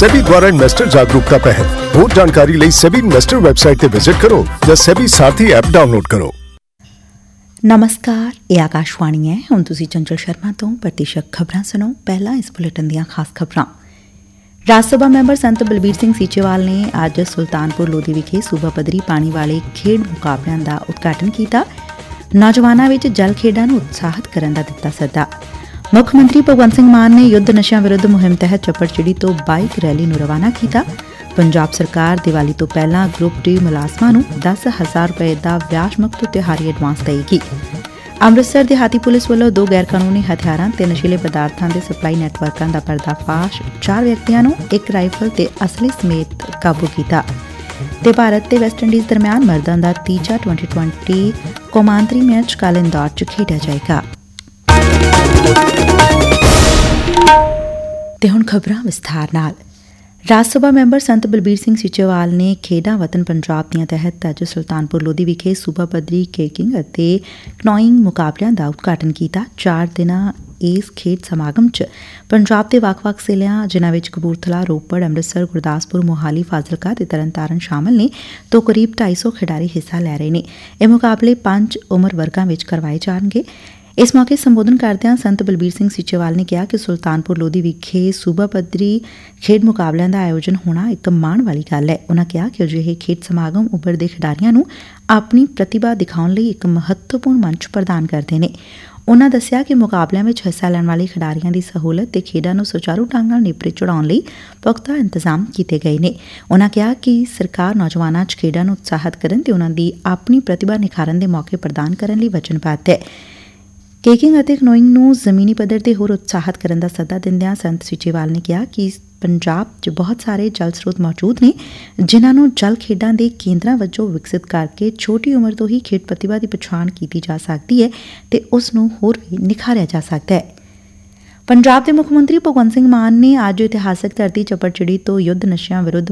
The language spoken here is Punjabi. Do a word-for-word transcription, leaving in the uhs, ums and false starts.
सेबी द्वारा इन्वेस्टर जागरूकता पहल। ਹੋਰ ਜਾਣਕਾਰੀ ਲਈ सेबी इन्वेस्टर ਵੈਬਸਾਈਟ ਤੇ ਵਿਜ਼ਿਟ ਕਰੋ ਜਾਂ सेबी ਸਾਥੀ ਐਪ ਡਾਊਨਲੋਡ ਕਰੋ। ਨਮਸਕਾਰ, ਇਹ ਆਕਾਸ਼ਵਾਣੀ ਹੈ। ਹੁਣ ਤੁਸੀਂ ਚੰਚਲ ਸ਼ਰਮਾ ਤੋਂ ਪ੍ਰਤੀਸ਼ਤ ਖਬਰਾਂ ਸੁਣੋ। ਪਹਿਲਾਂ ਇਸ ਬੁਲੇਟਿਨ ਦੀਆਂ ਖਾਸ ਖਬਰਾਂ। ਰਾਜ ਸਭਾ ਮੈਂਬਰ ਸੰਤ ਬਲਬੀਰ ਸਿੰਘ ਸੀਚੇਵਾਲ ਨੇ ਅੱਜ ਸੁਲਤਾਨਪੁਰ ਲੋਧੀ ਵਿਖੇ ਸੂਬਾ ਪੱਧਰੀ ਪਾਣੀ ਵਾਲੇ ਖੇਡ ਮੁਕਾਬਲਿਆਂ ਦਾ ਉਦਘਾਟਨ ਕੀਤਾ। ਨੌਜਵਾਨਾਂ ਵਿੱਚ ਜਲ ਖੇਡਾਂ ਨੂੰ ਉਤਸ਼ਾਹਿਤ ਕਰਨ ਦਾ ਦਿੱਤਾ ਸੱਦਾ। ਮੁੱਖ ਮੰਤਰੀ ਭਗਵੰਤ ਸਿੰਘ ਮਾਨ ਨੇ ਯੁੱਧ ਨਸ਼ਿਆਂ ਵਿਰੁੱਧ ਮੁਹਿੰਮ ਤਹਿਤ ਚੱਪੜਚਿੜੀ ਤੋਂ ਬਾਈਕ ਰੈਲੀ ਨੂੰ ਰਵਾਨਾ ਕੀਤਾ। ਪੰਜਾਬ ਸਰਕਾਰ ਦੀਵਾਲੀ ਤੋਂ ਪਹਿਲਾਂ ਗਰੁੱਪ ਡੀ ਮੁਲਾਜ਼ਮਾਂ ਨੂੰ ਦਸ ਹਜ਼ਾਰ ਰੁਪਏ ਦਾ ਵਿਆਜ ਮੁਕਤ ਤਿਉਹਾਰੀ ਐਡਵਾਂਸ ਦੇਵੇਗੀ। ਅੰਮ੍ਰਿਤਸਰ ਦਿਹਾਤੀ ਪੁਲਿਸ ਵੱਲੋਂ ਦੋ ਗੈਰ ਕਾਨੂੰਨੀ ਹਥਿਆਰਾਂ ਤੇ ਨਸ਼ੀਲੇ ਪਦਾਰਥਾਂ ਦੇ ਸਪਲਾਈ ਨੈਟਵਰਕਾਂ ਦਾ ਪਰਦਾਫਾਸ਼, ਚਾਰ ਵਿਅਕਤੀਆਂ ਨੂੰ ਇੱਕ ਰਾਈਫਲ ਤੇ ਅਸਲੇ ਸਮੇਤ ਕਾਬੂ ਕੀਤਾ। ਤੇ ਭਾਰਤ ਤੇ ਵੈਸਟਇੰਡੀਜ਼ ਦਰਮਿਆਨ ਮਰਦਾਂ ਦਾ ਤੀਜਾ ਟਵੈਂਟੀ ਟਵੈਂਟੀ ਕੌਮਾਂਤਰੀ ਮੈਚ ਕੱਲ੍ਹ ਇੰਦੌਰ 'ਚ ਖੇਡਿਆ ਜਾਏਗਾ। ਤੇ ਹੁਣ ਖਬਰਾਂ ਵਿਸਥਾਰ ਨਾਲ। ਰਾਜ ਸਭਾ ਮੈਂਬਰ ਸੰਤ ਬਲਬੀਰ ਸਿੰਘ ਸੀਚੇਵਾਲ ਨੇ ਖੇਡਾਂ ਵਤਨ ਪੰਜਾਬ ਦੀਆਂ ਤਹਿਤ ਅੱਜ ਸੁਲਤਾਨਪੁਰ ਲੋਧੀ ਵਿਖੇ ਸੂਬਾ ਪੱਧਰੀ ਕੇਕਿੰਗ ਅਤੇ ਕਨੋਇੰਗ ਮੁਕਾਬਲਿਆਂ ਦਾ ਉਦਘਾਟਨ ਕੀਤਾ। ਚਾਰ ਦਿਨਾਂ ਇਸ ਖੇਡ ਸਮਾਗਮ 'ਚ ਪੰਜਾਬ ਦੇ ਵੱਖ-ਵੱਖ ਜ਼ਿਲ੍ਹਿਆਂ, ਜਿਨ੍ਹਾਂ ਵਿੱਚ ਕਪੂਰਥਲਾ, ਰੋਪੜ, ਅੰਮ੍ਰਿਤਸਰ, ਗੁਰਦਾਸਪੁਰ, ਮੋਹਾਲੀ, ਫਾਜ਼ਿਲਕਾ ਤੇ ਤਰਨਤਾਰਨ ਸ਼ਾਮਲ ਨੇ, ਤੋਂ ਕਰੀਬ ਢਾਈ ਸੌ ਖਿਡਾਰੀ ਹਿੱਸਾ ਲੈ ਰਹੇ ਨੇ। ਇਹ ਮੁਕਾਬਲੇ ਪੰਜ ਉਮਰ ਵਰਗਾਂ ਵਿੱਚ ਕਰਵਾਏ ਜਾਣਗੇ। ਇਸ ਮੌਕੇ ਸੰਬੋਧਨ ਕਰਦਿਆਂ ਸੰਤ ਬਲਬੀਰ ਸਿੰਘ ਸੀਚੇਵਾਲ ਨੇ ਕਿਹਾ ਕਿ ਸੁਲਤਾਨਪੁਰ ਲੋਧੀ ਵਿਖੇ ਸੂਬਾ ਪੱਧਰੀ ਖੇਡ ਮੁਕਾਬਲਿਆਂ ਦਾ ਆਯੋਜਨ ਹੋਣਾ ਇੱਕ ਮਾਣ ਵਾਲੀ ਗੱਲ ਹੈ। ਉਨ੍ਹਾਂ ਕਿਹਾ ਕਿ ਅਜਿਹੇ ਖੇਡ ਸਮਾਗਮ ਉੱਭਰਦੇ ਖਿਡਾਰੀਆਂ ਨੂੰ ਆਪਣੀ ਪ੍ਰਤਿਭਾ ਦਿਖਾਉਣ ਲਈ ਇੱਕ ਮਹੱਤਵਪੂਰਨ ਮੰਚ ਪ੍ਰਦਾਨ ਕਰਦੇ ਨੇ। ਉਨ੍ਹਾਂ ਦੱਸਿਆ ਕਿ ਮੁਕਾਬਲਿਆਂ ਵਿੱਚ ਹਿੱਸਾ ਲੈਣ ਵਾਲੇ ਖਿਡਾਰੀਆਂ ਦੀ ਸਹੂਲਤ ਤੇ ਖੇਡਾਂ ਨੂੰ ਸੁਚਾਰੂ ਢੰਗ ਨਾਲ ਨੇਪਰੇ ਚੜਾਉਣ ਲਈ ਪੁਖਤਾ ਇੰਤਜ਼ਾਮ ਕੀਤੇ ਗਏ ਨੇ। ਉਨ੍ਹਾਂ ਕਿਹਾ ਕਿ ਸਰਕਾਰ ਨੌਜਵਾਨਾਂ 'ਚ ਖੇਡਾਂ ਨੂੰ ਉਤਸ਼ਾਹਿਤ ਕਰਨ ਤੇ ਉਨ੍ਹਾਂ ਦੀ ਆਪਣੀ ਪ੍ਰਤਿਭਾ ਨਿਖਾਰਨ ਦੇ ਮੌਕੇ ਪ੍ਰਦਾਨ ਕਰਨ ਲਈ ਵਚਨਬੱਧ ਹੈ। ਕੇਕਿੰਗ ਅਤੇ ਕਨੋਇੰਗ ਨੂੰ ਜ਼ਮੀਨੀ ਪੱਧਰ ਤੇ ਹੋਰ ਉਤਸ਼ਾਹਿਤ ਕਰਨ ਦਾ ਸੱਦਾ ਦਿੰਦਿਆਂ ਸੰਤ ਸੀਚੇਵਾਲ ਨੇ ਕਿਹਾ ਕਿ ਪੰਜਾਬ 'ਚ ਬਹੁਤ ਸਾਰੇ ਜਲ ਸਰੋਤ ਮੌਜੂਦ ਨੇ, ਜਿਨ੍ਹਾਂ ਨੂੰ ਜਲ ਖੇਡਾਂ ਦੇ ਕੇਂਦਰਾਂ ਵਜੋਂ ਵਿਕਸਿਤ ਕਰਕੇ ਛੋਟੀ ਉਮਰ ਤੋਂ ਹੀ ਖੇਡ ਪ੍ਰਤਿਭਾ ਦੀ ਪਛਾਣ ਕੀਤੀ ਜਾ ਸਕਦੀ ਹੈ ਤੇ ਉਸ ਨੂੰ ਹੋਰ ਵੀ ਨਿਖਾਰਿਆ ਜਾ ਸਕਦਾ ਹੈ। ਪੰਜਾਬ ਦੇ ਮੁੱਖ ਮੰਤਰੀ ਭਗਵੰਤ ਸਿੰਘ ਮਾਨ ਨੇ ਅੱਜ ਇਤਿਹਾਸਕ ਧਰਤੀ ਚੱਪੜਚਿੜੀ ਤੋਂ ਯੁੱਧ ਨਸ਼ਿਆਂ ਵਿਰੁੱਧ